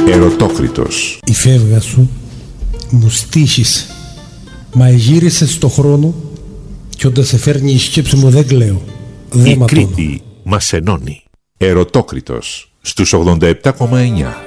Ερωτόκριτος. Η φεύγα σου μου στήχησε, μα γύρισε στο χρόνο κι όταν σε φέρνει η σκέψη μου δεν κλαίω, δεν Η ματώνω. Κρήτη μας ενώνει. Ερωτόκριτος στους 87,9.